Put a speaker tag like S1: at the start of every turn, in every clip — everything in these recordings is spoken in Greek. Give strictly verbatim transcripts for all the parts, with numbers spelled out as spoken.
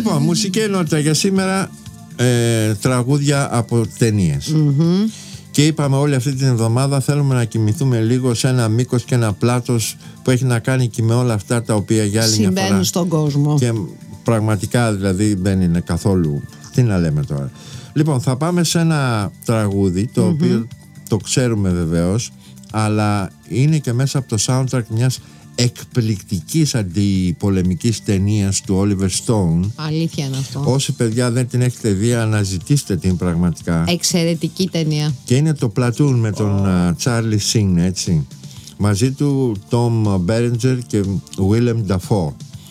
S1: Λοιπόν, μουσική ενότητα για σήμερα, ε, τραγούδια από ταινίες.
S2: Mm-hmm.
S1: Και είπαμε όλη αυτή την εβδομάδα θέλουμε να κοιμηθούμε λίγο σε ένα μήκος και ένα πλάτος που έχει να κάνει και με όλα αυτά τα οποία για άλλη μια φορά
S2: συμβαίνουν στον κόσμο.
S1: Και πραγματικά δηλαδή δεν είναι καθόλου, τι να λέμε τώρα. Λοιπόν, θα πάμε σε ένα τραγούδι το mm-hmm. οποίο το ξέρουμε βεβαίως, αλλά είναι και μέσα από το soundtrack μιας εκπληκτικής αντιπολεμικής ταινίας του Oliver Stone.
S2: Αλήθεια είναι αυτό.
S1: Όσοι παιδιά δεν την έχετε δει, αναζητήστε την πραγματικά.
S2: Εξαιρετική ταινία.
S1: Και είναι το Platoon με τον uh, Charlie Sheen, έτσι. Μαζί του Tom Berenger και Willem Dafoe.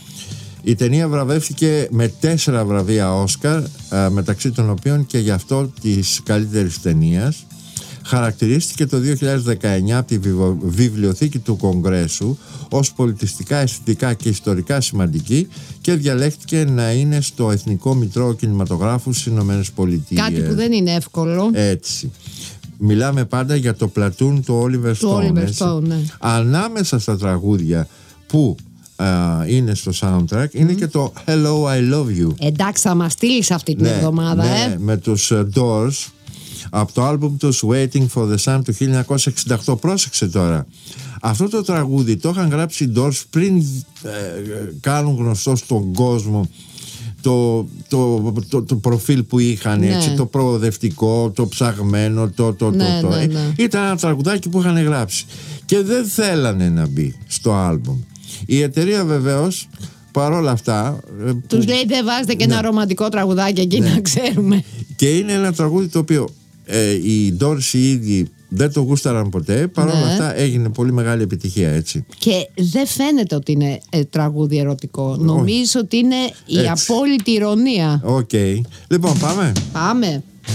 S1: Η ταινία βραβεύτηκε με τέσσερα βραβεία Όσκαρ, uh, μεταξύ των οποίων και γι' αυτό της καλύτερης ταινίας. Χαρακτηρίστηκε το δύο χιλιάδες δεκαεννιά από τη Βιβλιοθήκη του Κογκρέσου ως πολιτιστικά, αισθητικά και ιστορικά σημαντική και διαλέχθηκε να είναι στο Εθνικό Μητρό Κινηματογράφου στις Ηνωμένες Πολιτείες.
S2: Κάτι που δεν είναι εύκολο.
S1: Έτσι. Μιλάμε πάντα για το Platoon του Oliver Stone.
S2: Oliver Stone, ναι.
S1: Ανάμεσα στα τραγούδια που α, είναι στο soundtrack mm. είναι και το Hello I Love You.
S2: Εντάξει, θα μας στείλεις αυτή την
S1: ναι,
S2: εβδομάδα,
S1: ναι,
S2: ε.
S1: με τους uh, Doors, από το άλμπουμ τους Waiting for the Sun του χίλια εννιακόσια εξήντα οκτώ. Πρόσεξε τώρα, αυτό το τραγούδι το είχαν γράψει οι Doors πριν ε, κάνουν γνωστό στον κόσμο το, το, το, το προφίλ που είχαν, ναι. έτσι, το προοδευτικό, το ψαγμένο, το, το,
S2: ναι,
S1: το, το.
S2: Ναι, ναι.
S1: Ήταν ένα τραγουδάκι που είχαν γράψει και δεν θέλανε να μπει στο άλμπουμ. Η εταιρεία βεβαίως παρόλα αυτά
S2: τους που... λέει δεν βάζετε και ναι. ένα ρομαντικό τραγουδάκι εκεί, ναι. να ξέρουμε.
S1: Και είναι ένα τραγούδι το οποίο ε, οι Doors οι ίδιοι δεν το γούσταραν ποτέ. Παρόλα ναι. αυτά έγινε πολύ μεγάλη επιτυχία, έτσι.
S2: Και δεν φαίνεται ότι είναι ε, τραγούδι ερωτικό. Νομίζω ότι είναι η
S1: έτσι.
S2: απόλυτη ηρωνία.
S1: Οκ. Okay. Λοιπόν, πάμε.
S2: Πάμε.